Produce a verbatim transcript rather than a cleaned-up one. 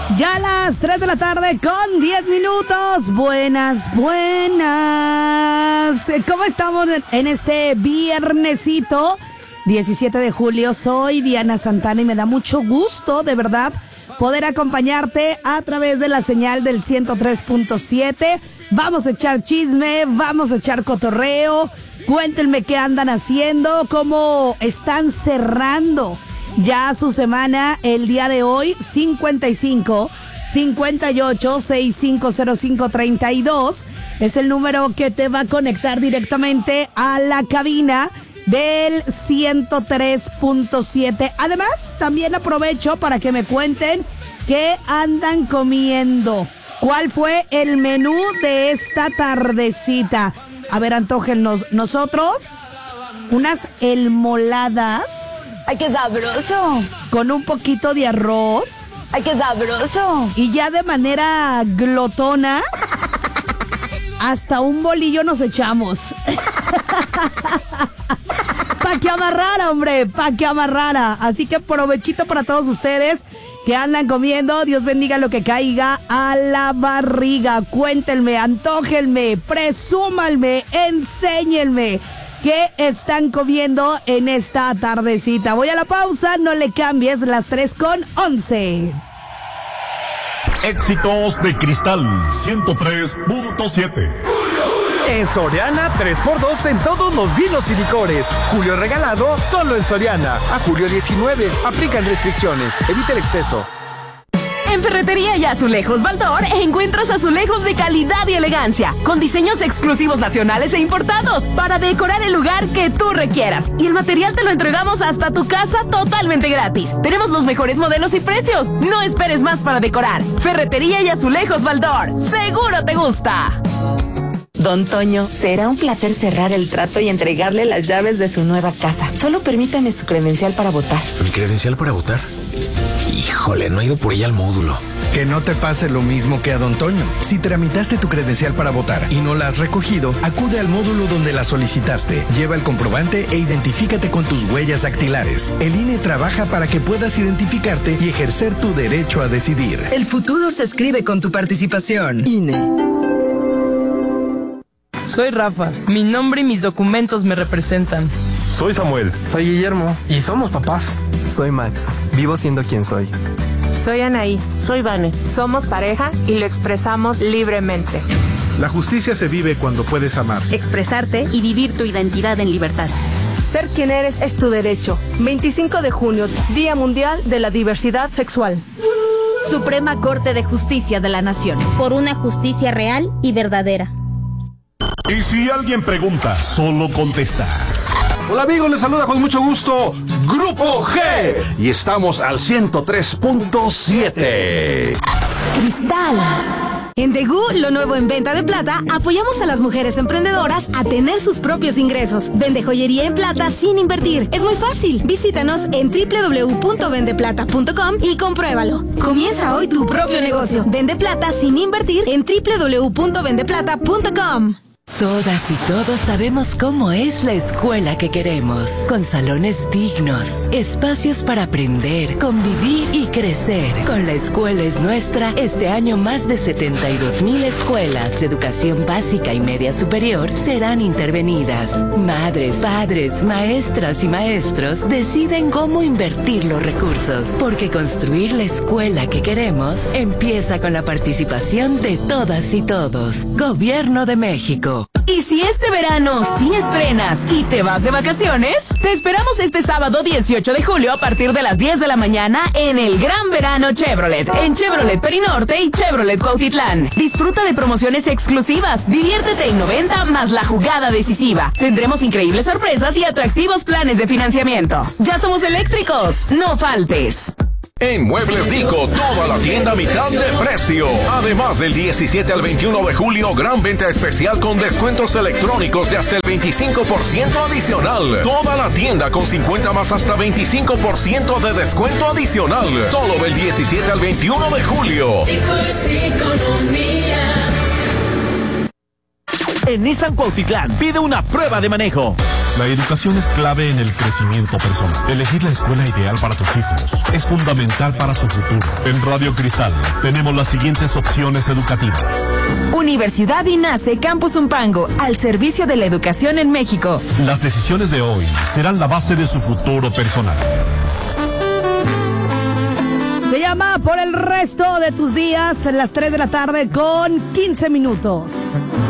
Ya a las tres de la tarde con diez minutos. Buenas, buenas. ¿Cómo estamos en este viernesito diecisiete de julio? Soy Diana Santana y me da mucho gusto, de verdad, poder acompañarte a través de la señal del ciento tres punto siete. Vamos a echar chisme, vamos a echar cotorreo. Cuéntenme qué andan haciendo, cómo están cerrando ya su semana el día de hoy. Cincuenta y cinco, cincuenta y ocho, sesenta y cinco cero cinco, treinta y dos es el número que te va a conectar directamente a la cabina del ciento tres punto siete. Además, también aprovecho para que me cuenten qué andan comiendo. ¿Cuál fue el menú de esta tardecita? A ver, antójennos. Nosotros, unas elmoladas. ¡Ay, qué sabroso! Con un poquito de arroz. ¡Ay, qué sabroso! Y ya de manera glotona, hasta un bolillo nos echamos. Pa' que amarrara, hombre, pa' que amarrara. Así que provechito para todos ustedes que andan comiendo. Dios bendiga lo que caiga a la barriga. Cuéntenme, antójenme, presúmanme, enséñenme qué están comiendo en esta tardecita. Voy a la pausa, no le cambies, las tres con once. Éxitos de Cristal ciento tres punto siete. En Soriana, tres por dos en todos los vinos y licores. Julio regalado, solo en Soriana. A julio diecinueve, aplican restricciones. Evita el exceso. En Ferretería y Azulejos Baldor encuentras azulejos de calidad y elegancia, con diseños exclusivos nacionales e importados, para decorar el lugar que tú requieras. Y el material te lo entregamos hasta tu casa totalmente gratis. Tenemos los mejores modelos y precios. No esperes más para decorar. Ferretería y Azulejos Baldor. ¡Seguro te gusta! Don Toño, será un placer cerrar el trato y entregarle las llaves de su nueva casa. Solo permítame su credencial para votar. ¿Mi credencial para votar? Híjole, no he ido por ella al módulo. Que no te pase lo mismo que a Don Toño. Si tramitaste tu credencial para votar y no la has recogido, acude al módulo donde la solicitaste. Lleva el comprobante e identifícate con tus huellas dactilares. El I N E trabaja para que puedas identificarte y ejercer tu derecho a decidir. El futuro se escribe con tu participación. I N E. Soy Rafa, mi nombre y mis documentos me representan. Soy Samuel. Soy Guillermo. Y somos papás. Soy Max, vivo siendo quien soy. Soy Anaí. Soy Vane. Somos pareja y lo expresamos libremente. La justicia se vive cuando puedes amar, expresarte y vivir tu identidad en libertad. Ser quien eres es tu derecho. veinticinco de junio, Día Mundial de la Diversidad Sexual. Suprema Corte de Justicia de la Nación. Por una justicia real y verdadera. Y si alguien pregunta, solo contesta. Hola amigos, les saluda con mucho gusto Grupo G y estamos al ciento tres punto siete. Cristal. En Degú, lo nuevo en venta de plata, apoyamos a las mujeres emprendedoras a tener sus propios ingresos. Vende joyería en plata sin invertir. Es muy fácil. Visítanos en doble u doble u doble u punto vende plata punto com y compruébalo. Comienza hoy tu propio negocio. Vende plata sin invertir en doble u doble u doble u punto vende plata punto com. Todas y todos sabemos cómo es la escuela que queremos, con salones dignos, espacios para aprender, convivir y crecer. Con La Escuela es Nuestra, este año más de setenta y dos mil escuelas de educación básica y media superior serán intervenidas. Madres, padres, maestras y maestros deciden cómo invertir los recursos, porque construir la escuela que queremos empieza con la participación de todas y todos. Gobierno de México. Y si este verano sí estrenas y te vas de vacaciones, te esperamos este sábado dieciocho de julio a partir de las diez de la mañana en el Gran Verano Chevrolet, en Chevrolet Perinorte y Chevrolet Cuautitlán. Disfruta de promociones exclusivas, diviértete en noventa más la jugada decisiva. Tendremos increíbles sorpresas y atractivos planes de financiamiento. Ya somos eléctricos, no faltes. En Muebles Dico, toda la tienda a mitad de precio. Además, del diecisiete al veintiuno de julio, gran venta especial con descuentos electrónicos de hasta el veinticinco por ciento adicional. Toda la tienda con cincuenta más hasta veinticinco por ciento de descuento adicional. Solo del diecisiete al veintiuno de julio. Dico es economía. En Nissan Cuautitlán pide una prueba de manejo. La educación es clave en el crecimiento personal. Elegir la escuela ideal para tus hijos es fundamental para su futuro. En Radio Cristal tenemos las siguientes opciones educativas. Universidad INACE Campus Umpango, al servicio de la educación en México. Las decisiones de hoy serán la base de su futuro personal. Se llama Por el resto de tus días, a las tres de la tarde con quince minutos.